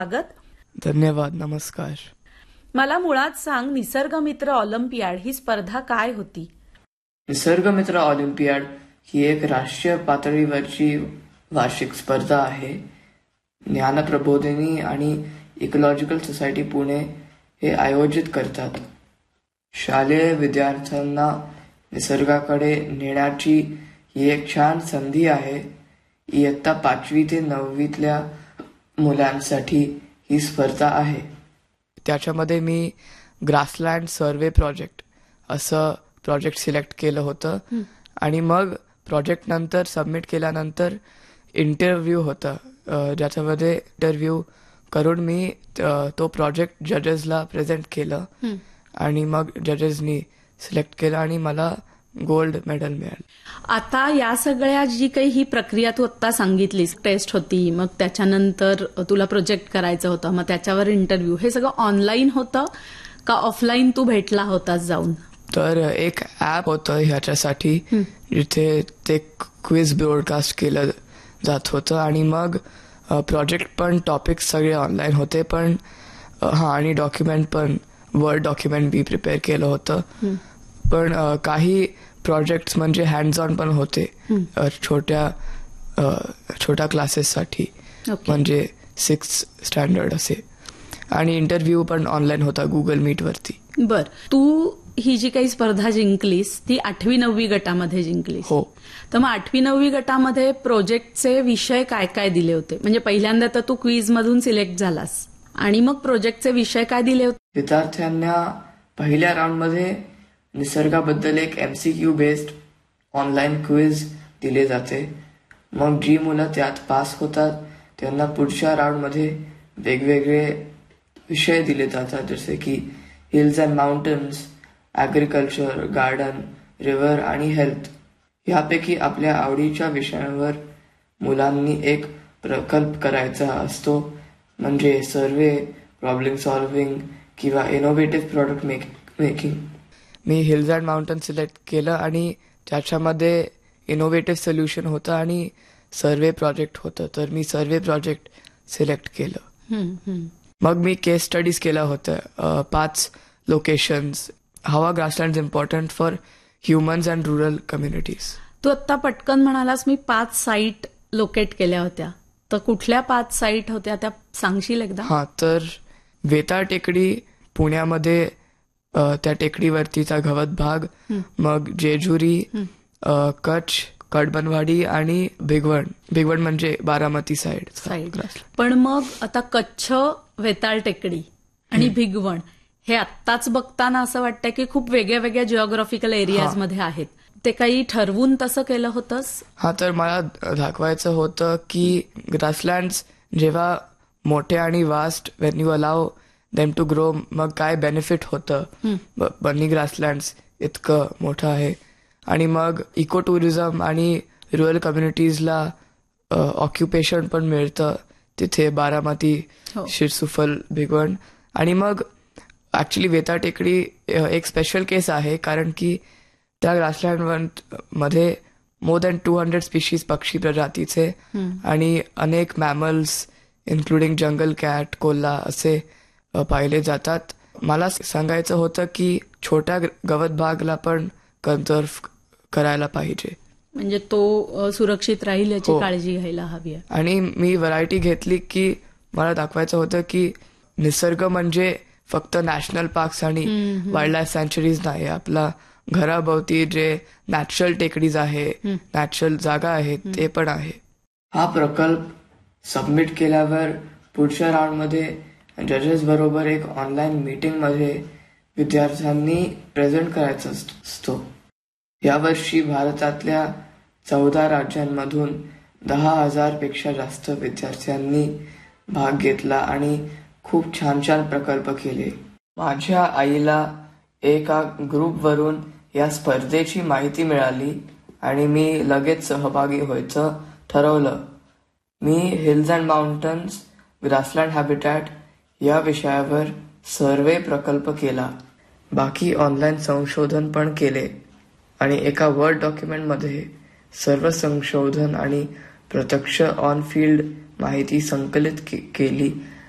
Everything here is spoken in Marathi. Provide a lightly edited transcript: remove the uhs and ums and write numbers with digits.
स्वागत. धन्यवाद. नमस्कार. मला मुळात सांग, निसर्गमित्र ऑलिम्पियाड ही स्पर्धा काय होती? निसर्गमित्र ऑलिम्पियाड ही एक राष्ट्रीय पातळीवरची वार्षिक स्पर्धा आहे. ज्ञानप्रबोधिनी आणि इकोलॉजिकल सोसायटी पुणे हे आयोजित करतात. शालेय विद्यार्थ्यांना निसर्गाकडे नेण्याची ही एक छान संधी आहे. इयत्ता 5वी ते 9वीतल्या मुलांसाठी ही स्पर्धा आहे. त्याच्यामध्ये मी ग्रासलँड सर्वे प्रोजेक्ट असं प्रोजेक्ट सिलेक्ट केलं होतं आणि मग प्रोजेक्ट नंतर सबमिट केल्यानंतर इंटरव्ह्यू होता, ज्याच्यामध्ये इंटरव्ह्यू करून मी तो प्रोजेक्ट जजेसला प्रेझेंट केलं आणि मग जजेसनी सिलेक्ट केलं आणि मला गोल्ड मेडल मिळालं. आता या सगळ्या जी काही ही प्रक्रिया तू आता सांगितलीस, टेस्ट होती, मग त्याच्यानंतर तुला प्रोजेक्ट करायचं होतं, मग त्याच्यावर इंटरव्ह्यू, हे सगळं ऑनलाईन होतं का ऑफलाईन तू भेटला होतास जाऊन? तर एक ऍप होतं ह्याच्यासाठी जिथे ते क्विज ब्रॉडकास्ट केलं जात होतं आणि मग प्रोजेक्ट पण टॉपिक सगळे ऑनलाईन होते. पण आणि डॉक्युमेंट पण वर्ड डॉक्युमेंट मी प्रिपेअर केलं होतं. पण काही प्रोजेक्ट्स म्हणजे हँड्स ऑन पण होते छोट्या क्लासेससाठी, म्हणजे 6th स्टँडर्ड असे. आणि इंटरव्ह्यू पण ऑनलाईन होता गुगल मीट वरती. बर, तू ही जी काही स्पर्धा जिंकलीस ती 8वी 9वी गटामध्ये जिंकलीस. हो. तर मग 8वी 9वी गटामध्ये प्रोजेक्टचे विषय काय काय दिले होते? म्हणजे पहिल्यांदा तर तू क्विज मधून सिलेक्ट झालास आणि मग प्रोजेक्टचे विषय काय दिले होते? विद्यार्थ्यांना पहिल्या राऊंडमध्ये निसर्गाबद्दल एक MCQ बेस्ड ऑनलाईन क्विज दिले जाते. मग जी मुलं त्यात पास होतात त्यांना पुढच्या राऊंडमध्ये वेगवेगळे विषय दिले जातात, जसे की hills and mountains, agriculture, garden, river आणि हेल्थ. यापैकी आपल्या आवडीच्या विषयांवर मुलांनी एक प्रकल्प करायचा असतो, म्हणजे सर्वे, प्रॉब्लेम सॉल्व्हिंग किंवा innovative product making. Me hills and mountain select केलं आणि त्याच्यामध्ये इनोव्हेटिव्ह सोल्युशन होतं आणि सर्वे प्रोजेक्ट होतं. तर मी सर्वे प्रोजेक्ट सिलेक्ट केलं. मग मी केस स्टडीज केलं होतं 5 लोकेशन्स. हवा grassland important for humans and rural communities. तू आत्ता पटकन म्हणालास मी 5 साईट लोकेट केल्या होत्या, तर कुठल्या 5 साईट होत्या त्या सांगशील एकदा? हा, तर वेताळ टेकडी पुण्यामध्ये, त्या टेकडीवरतीचा गवत भाग, मग जेजुरी, कच्छ, कडबनवाडी आणि भिगवण म्हणजे बारामती साईड. पण मग आता कच्छ, वेताळ टेकडी आणि भिगवण हे आत्ताच बघताना असं वाटतं की खूप वेगळ्या वेगळ्या जिओग्राफिकल एरियाज मध्ये आहेत. ते काही ठरवून तसं केलं होतंस? हा, तर मला दाखवायचं होतं की ग्रासलँड्स जेव्हा मोठे आणि vast, Wien you allow them to grow, मग काय बेनिफिट होतं. बन्नी ग्रासलँड्स इतकं मोठं आहे आणि मग इको टुरिझम आणि रुरल कम्युनिटीजला ऑक्युपेशन पण मिळतं तिथे, बारामती, शिरसुफल, भिगवण. आणि मग ऍक्च्युली वेताळ टेकडी एक स्पेशल केस आहे, कारण की त्या ग्रासलँड मध्ये मोर दॅन 200 स्पीशीज पक्षी प्रजातीचे आणि अनेक मॅमल्स इन्क्लुडिंग जंगल कॅट, कोल्हा असे पाहिले जातात. मला सांगायचं होतं की छोट्या गवत भागला पण कन्झर्व करायला पाहिजे, म्हणजे तो सुरक्षित राहील याची काळजी घ्यायला हवी आहे. आणि मी व्हरायटी घेतली की मला दाखवायचं होतं की निसर्ग म्हणजे फक्त नॅशनल पार्क्स आणि वाईल्ड लाईफ सँच्युरीज नाही. आपला घराभोवती जे नॅचरल टेकडीज आहे, नॅचरल जागा आहेत, ते पण आहे. हा प्रकल्प सबमिट केल्यावर पुढच्या राऊंडमध्ये जजेस बरोबर एक ऑनलाईन मीटिंग मध्ये विद्यार्थ्यांनी प्रेझेंट करायचा असतो. यावर्षी भारतातल्या 14 राज्यांमधून 10,000 पेक्षा जास्त विद्यार्थ्यांनी भाग घेतला आणि खूप छान छान प्रकल्प केले. माझ्या आईला एका ग्रुपवरून या स्पर्धेची माहिती मिळाली आणि मी लगेच सहभागी व्हायचं ठरवलं. मी hills and mountains, grassland habitat या विषयावर सर्वे प्रकल्प केला. बाकी ऑनलाईन संशोधन पण केले आणि एका वर्ड डॉक्युमेंटमध्ये सर्व संशोधन आणि प्रत्यक्ष ऑन फील्ड माहिती संकलित केली